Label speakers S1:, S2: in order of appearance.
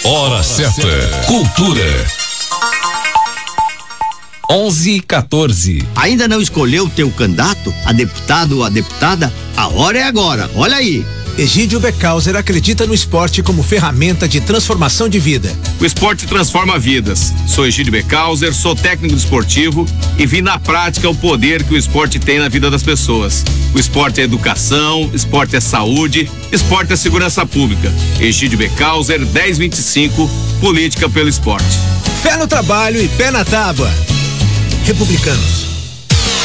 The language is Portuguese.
S1: Hora certa. Cultura. 11:14.
S2: Ainda não escolheu o teu candidato, a deputado ou a deputada? A hora é agora. Olha aí.
S3: Egídio Becauser acredita no esporte como ferramenta de transformação de vida.
S4: O esporte transforma vidas. Sou Egídio Becauser, sou técnico desportivo e vi na prática o poder que o esporte tem na vida das pessoas. O esporte é educação, esporte é saúde, esporte é segurança pública. Egídio Becauser, 1025, política pelo esporte.
S3: Fé no trabalho e pé na tábua. Republicanos.